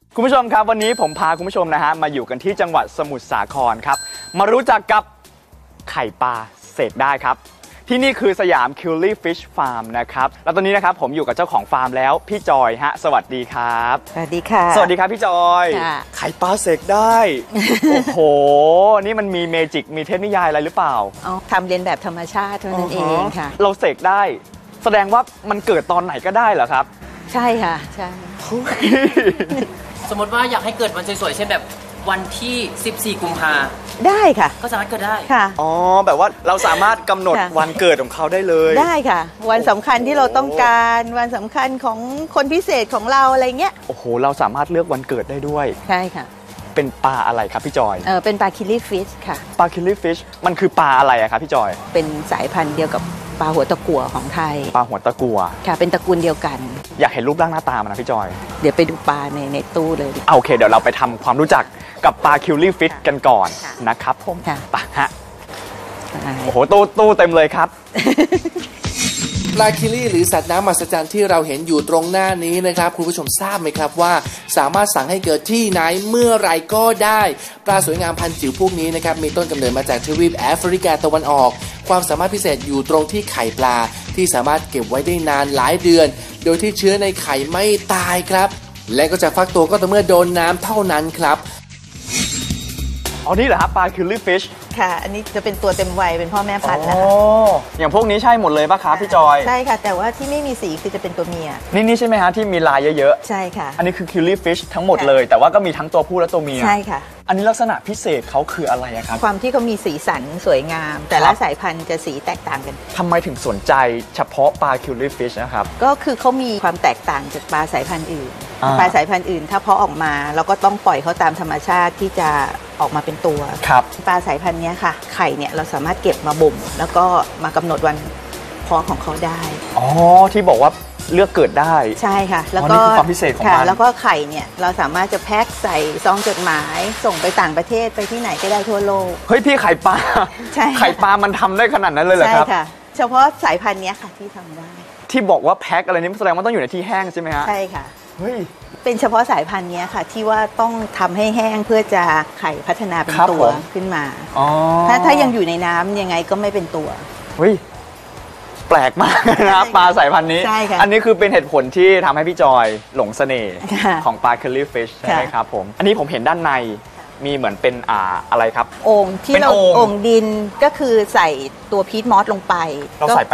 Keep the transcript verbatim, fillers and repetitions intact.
คุณผู้ชมครับวันนี้ผมพาคุณผู้ชมนะฮะมาอยู่กันที่จังหวัดสมุทรสาครครับมารู้จักกับไข่ปลาเสกได้ครับที่นี่คือสยามคิวลี่ฟิชฟาร์มนะครับแล้วตอนนี้นะครับผมอยู่กับเจ้าของฟาร์มแล้วพี่จอยฮะสวัสดีครับสวัสดีค่ะสวัสดีครับพี่จอยไข่ปลาเสกได้ โอ้โหนี่มันมีเมจิกมีเทพนิยายอะไรหรือเปล่าอ๋อทำเรียนแบบธรรมชาติเท่านั้นเองค่ะเราเสกได้แสดงว่ามันเกิดตอนไหนก็ได้เหรอครับใช่ค่ะใช่สมมติว่าอยากให้เกิดวันสวยๆเช่นแบบวันที่สิบสี่กุมภาได้ค่ะก็สามารถเกิดได้ค่ะอ๋อแบบว่าเราสามารถกำหนดวันเกิดของเขาได้เลยได้ค่ะวันสำคัญที่เราต้องการวันสำคัญของคนพิเศษของเราอะไรเงี้ยโอ้โหเราสามารถเลือกวันเกิดได้ด้วยใช่ค่ะเป็นปลาอะไรครับพี่จอยเออเป็นปลาคิลลี่ฟิชค่ะปลาคิลลี่ฟิชมันคือปลาอะไรอะครับพี่จอยเป็นสายพันธุ์เดียวกับปลาหัวตะกั่วของไทยปลาหัวตะกั่วค่ะเป็นตระกูลเดียวกันอยากเห็นรูปร่างหน้าตามันนะพี่จอยเดี๋ยวไปดูปลาในในตู้เลยโอเคเดี๋ยวเราไปทำความรู้จักกับปลาคิลลี่ฟิชกันก่อนนะครับผมไปฮะโอ้โหตู้ตู้เต็มเลยครับปลาคิลลี่หรือสัตว์น้ำมหัศจรรย์ที่เราเห็นอยู่ตรงหน้านี้นะครับคุณผู้ชมทราบไหมครับว่าสามารถสั่งให้เกิดที่ไหนเมื่อไรก็ได้ปลาสวยงามพันจิ๋วพวกนี้นะครับมีต้นกำเนิดมาจากทวีปแอฟริกาตะวันออกความสามารถพิเศษอยู่ตรงที่ไข่ปลาที่สามารถเก็บไว้ได้นานหลายเดือนโดยที่เชื้อในไข่ไม่ตายครับและก็จะฟักตัวก็ต่อเมื่อโดนน้ำเท่านั้นครับอ๋อนี่เหรอครับปลาคิลลี่ฟิชค่ะอันนี้จะเป็นตัวเต็มวัยเป็นพ่อแม่พันธุ์แล้วอย่างพวกนี้ใช่หมดเลยป่ะครับพี่จอยใช่ค่ะแต่ว่าที่ไม่มีสีคือจะเป็นตัวเมียนี่นี่ใช่ไหมฮะที่มีลายเยอะๆใช่ค่ะอันนี้คือคิลลี่ฟิชทั้งหมดเลยแต่ว่าก็มีทั้งตัวผู้และตัวเมียใช่ค่ะอันนี้ลักษณะพิเศษเขาคืออะไรครับความที่เขามีสีสันสวยงามแต่ละสายพันธุ์จะสีแตกต่างกันทำไมถึงสนใจเฉพาะปลาคิลลี่ฟิชนะครับก็คือเขามีความแตกต่างจากปลาสายพันธุ์อื่นปลาสายพันธุ์อื่นถ้าเพาะออกมาเราก็ต้องปล่อยเขาตามธรรมชาติที่จะออกมาเป็นตัวครับปลาสายพันธุ์นี้ค่ะไข่เนี่ยเราสามารถเก็บมาบ่มแล้วก็มากำหนดวันเพาะของเขาได้อ๋อที่บอกว่าเลือกเกิดได้ใช่ค่ะแล้วก็ความพิเศษของมันแล้วก็ไข่เนี่ยเราสามารถจะแพ็คใส่ซองจดหมายส่งไปต่างประเทศไปที่ไหนก็ได้ทั่วโลกเฮ้ยพี่ไข่ปลาใช่ไข่ปลามันทำได้ขนาดนั้นเลยเหรอครับใช่ค่ะเฉพาะสายพันธุ์นี้ค่ะที่ทำได้ที่บอกว่าแพ็คอะไรนี้แสดงว่าต้องอยู่ในที่แห้งใช่ไหมฮะใช่ค่ะเฮ้ยเป็นเฉพาะสายพันธุ์นี้ค่ะที่ว่าต้องทำให้แห้งเพื่อจะไข่พัฒนาเป็นตัวขึ้นมาถ้าถ้ายังอยู่ในน้ำยังไงก็ไม่เป็นตัวเฮ้ยแปลกมากนะปลาสายพันธุ์นี้อันนี้คือเป็นเหตุผลที่ทำให้พี่จอยหลงเสน่ห์ของปลาคิลลี่ฟิชใช่ไหมครับผมอันนี้ผมเห็นด้านในมีเหมือนเป็นอ่าอะไรครับโอ่งที่เราโอ่งดินก็คือใส่ตัวพีทมอสลงไปเราใส่ไป